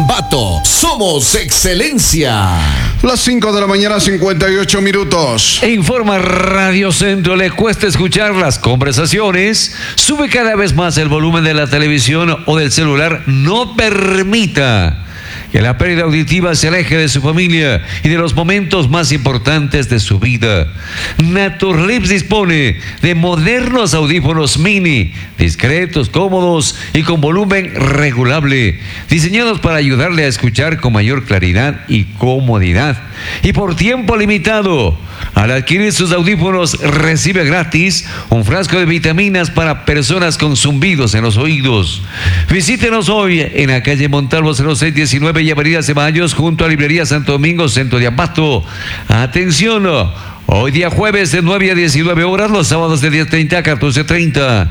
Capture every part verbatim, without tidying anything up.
Ambato. Somos excelencia. Las cinco de la mañana, cincuenta y ocho minutos. E informa Radio Centro, le cuesta escuchar las conversaciones, sube cada vez más el volumen de la televisión o del celular, no permita que la pérdida auditiva se aleje de su familia y de los momentos más importantes de su vida. Naturlips dispone de modernos audífonos mini, discretos, cómodos y con volumen regulable, diseñados para ayudarle a escuchar con mayor claridad y comodidad. Y por tiempo limitado, al adquirir sus audífonos, recibe gratis un frasco de vitaminas para personas con zumbidos en los oídos. Visítenos hoy en la calle Montalvo cero seis diecinueve y Avenida Ceballos, junto a Librería Santo Domingo, Centro de Ambato. Atención, hoy día jueves de nueve a diecinueve horas, los sábados de diez treinta a catorce treinta.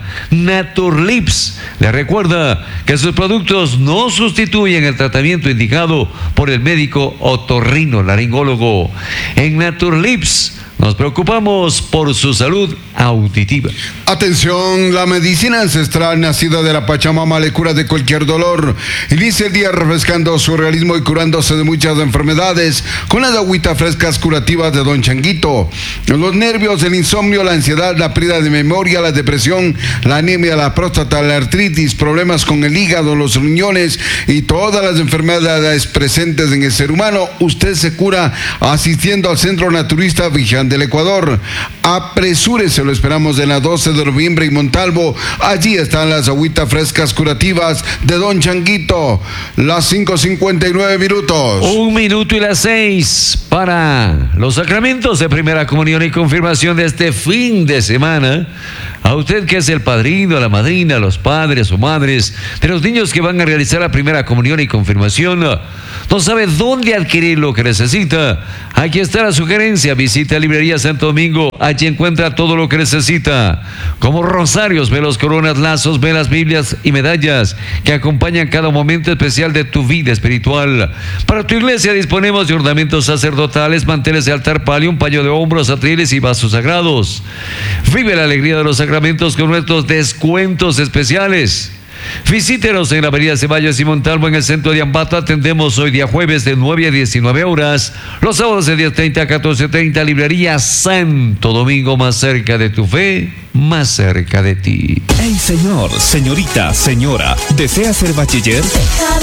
Naturlips le recuerda que sus productos no sustituyen el tratamiento indicado por el médico otorrinolaringólogo. En Naturlips nos preocupamos por su salud auditiva. Atención, la medicina ancestral nacida de la Pachamama le cura de cualquier dolor. Inicia el día refrescando su organismo y curándose de muchas enfermedades con las agüitas frescas curativas de Don Changuito. Los nervios, el insomnio, la ansiedad, la pérdida de memoria, la depresión, la anemia, la próstata, la artritis, problemas con el hígado, los riñones y todas las enfermedades presentes en el ser humano, usted se cura asistiendo al Centro Naturista Viján del Ecuador. Apresúrese, lo esperamos en la doce de noviembre y Montalvo. Allí están las agüitas frescas curativas de Don Changuito. Las cinco cincuenta y nueve minutos. Un minuto y las seis para los sacramentos de primera comunión y confirmación de este fin de semana. A usted que es el padrino, la madrina, los padres o madres de los niños que van a realizar la primera comunión y confirmación, no sabe dónde adquirir lo que necesita. Aquí está la sugerencia: visita Librería Santo Domingo. Allí encuentra todo lo que necesita, como rosarios, velos, coronas, lazos, velas, Biblias y medallas que acompañan cada momento especial de tu vida espiritual. Para tu iglesia disponemos de ornamentos sacerdotales, manteles de altar, palio, un paño de hombros, atriles y vasos sagrados. Vive la alegría de los sacramentos con nuestros descuentos especiales. Visítenos en la Avenida Ceballos y Montalvo, en el centro de Ambato. Atendemos hoy día jueves de nueve a diecinueve horas, los sábados de diez treinta a catorce treinta. Librería Santo Domingo, más cerca de tu fe, más cerca de ti. Hey, señor, señorita, señora, ¿desea ser bachiller?